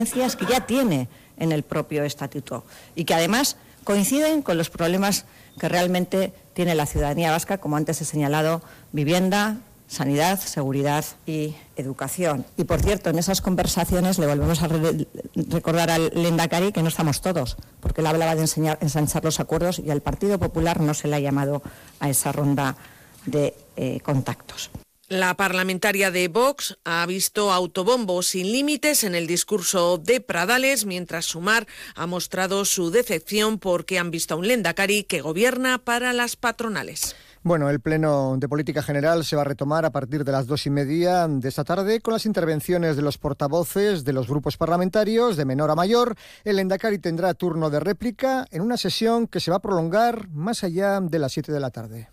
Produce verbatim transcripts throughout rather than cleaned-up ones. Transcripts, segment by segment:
que ya tiene en el propio estatuto y que además coinciden con los problemas que realmente tiene la ciudadanía vasca, como antes he señalado: vivienda, sanidad, seguridad y educación. Y por cierto, en esas conversaciones le volvemos a re recordar al Lehendakari que no estamos todos, porque él hablaba de enseñar, ensanchar los acuerdos y al Partido Popular no se le ha llamado a esa ronda de eh, contactos. La parlamentaria de Vox ha visto autobombo sin límites en el discurso de Pradales, mientras Sumar ha mostrado su decepción porque han visto a un Lehendakari que gobierna para las patronales. Bueno, el Pleno de Política General se va a retomar a partir de las dos y media de esta tarde con las intervenciones de los portavoces de los grupos parlamentarios de menor a mayor. El Lehendakari tendrá turno de réplica en una sesión que se va a prolongar más allá de las siete de la tarde.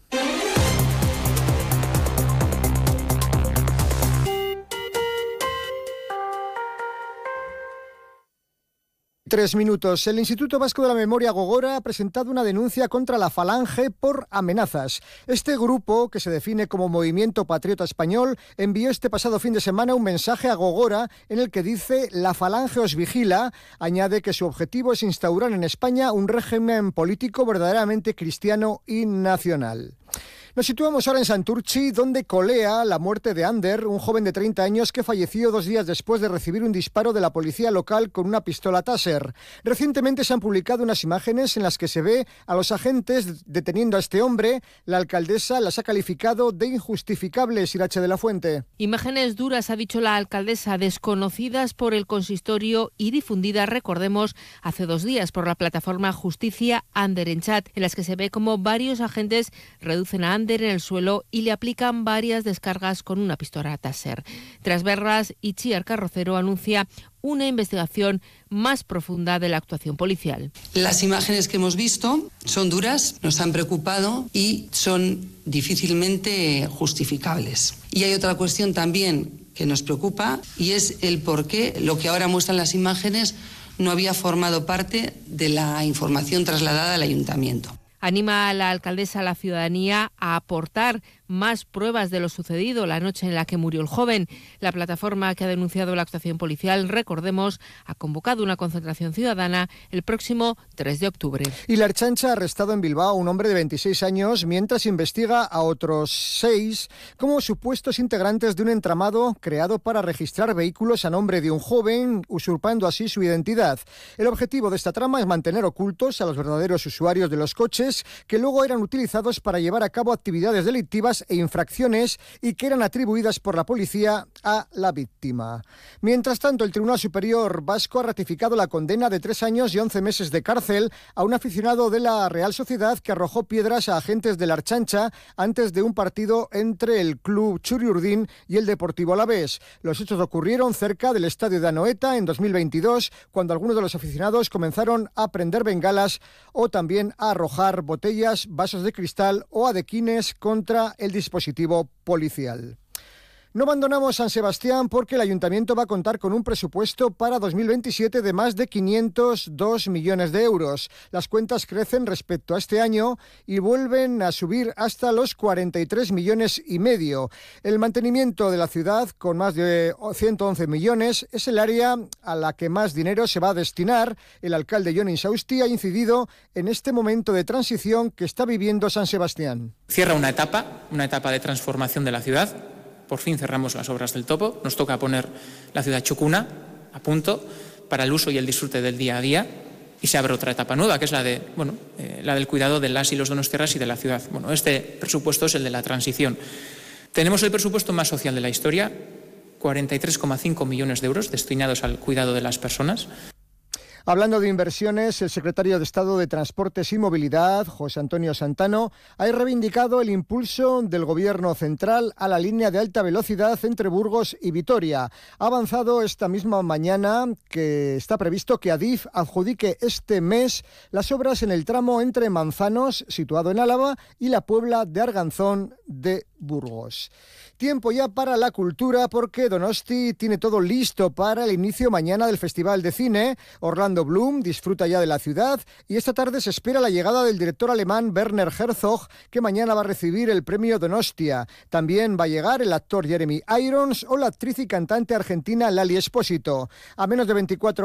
Tres minutos. El Instituto Vasco de la Memoria Gogora ha presentado una denuncia contra la Falange por amenazas. Este grupo, que se define como Movimiento Patriota Español, envió este pasado fin de semana un mensaje a Gogora en el que dice: la Falange os vigila. Añade que su objetivo es instaurar en España un régimen político verdaderamente cristiano y nacional. Nos situamos ahora en Santurtzi, donde colea la muerte de Ander, un joven de treinta años que falleció dos días después de recibir un disparo de la policía local con una pistola Taser. Recientemente se han publicado unas imágenes en las que se ve a los agentes deteniendo a este hombre. La alcaldesa las ha calificado de injustificables. Irache de la Fuente. Imágenes duras, ha dicho la alcaldesa, desconocidas por el consistorio y difundidas, recordemos, hace dos días por la plataforma Justicia Ander en Chat, en las que se ve como varios agentes reducen a Ander en el suelo y le aplican varias descargas con una pistola Taser. Tras verlas, Itziar Carrocero anuncia una investigación más profunda de la actuación policial. Las imágenes que hemos visto son duras, nos han preocupado y son difícilmente justificables. Y hay otra cuestión también que nos preocupa y es el por qué lo que ahora muestran las imágenes no había formado parte de la información trasladada al ayuntamiento. Anima a la alcaldesa a la ciudadanía a aportar más pruebas de lo sucedido la noche en la que murió el joven. La plataforma que ha denunciado la actuación policial, recordemos, ha convocado una concentración ciudadana el próximo tres de octubre. Y la Ertzaintza ha arrestado en Bilbao a un hombre de veintiséis años mientras investiga a otros seis como supuestos integrantes de un entramado creado para registrar vehículos a nombre de un joven, usurpando así su identidad. El objetivo de esta trama es mantener ocultos a los verdaderos usuarios de los coches que luego eran utilizados para llevar a cabo actividades delictivas e infracciones y que eran atribuidas por la policía a la víctima. Mientras tanto, el Tribunal Superior Vasco ha ratificado la condena de tres años y once meses de cárcel a un aficionado de la Real Sociedad que arrojó piedras a agentes de la Ertzaintza antes de un partido entre el club Txuri-Urdin y el Deportivo Alavés. Los hechos ocurrieron cerca del estadio de Anoeta en dos mil veintidós, cuando algunos de los aficionados comenzaron a prender bengalas o también a arrojar botellas, vasos de cristal o adequines contra el dispositivo policial. No abandonamos San Sebastián porque el Ayuntamiento va a contar con un presupuesto para dos mil veintisiete de más de quinientos dos millones de euros. Las cuentas crecen respecto a este año y vuelven a subir hasta los cuarenta y tres millones y medio. El mantenimiento de la ciudad, con más de ciento once millones, es el área a la que más dinero se va a destinar. El alcalde Jon Insausti ha incidido en este momento de transición que está viviendo San Sebastián. Cierra una etapa, una etapa de transformación de la ciudad. Por fin cerramos las obras del topo, nos toca poner la ciudad chocuna a punto para el uso y el disfrute del día a día y se abre otra etapa nueva, que es la de, bueno, eh, la del cuidado de las y los donostiarras y de la ciudad. Bueno, este presupuesto es el de la transición. Tenemos el presupuesto más social de la historia, cuarenta y tres coma cinco millones de euros destinados al cuidado de las personas. Hablando de inversiones, el secretario de Estado de Transportes y Movilidad, José Antonio Santano, ha reivindicado el impulso del Gobierno central a la línea de alta velocidad entre Burgos y Vitoria. Ha avanzado esta misma mañana que está previsto que Adif adjudique este mes las obras en el tramo entre Manzanos, situado en Álava, y la Puebla de Arganzón de Burgos. Tiempo ya para la cultura, porque Donosti tiene todo listo para el inicio mañana del Festival de Cine. Orlando Bloom disfruta ya de la ciudad y esta tarde se espera la llegada del director alemán Werner Herzog, que mañana va a recibir el premio Donostia. También va a llegar el actor Jeremy Irons o la actriz y cantante argentina Lali Espósito. A menos de veinticuatro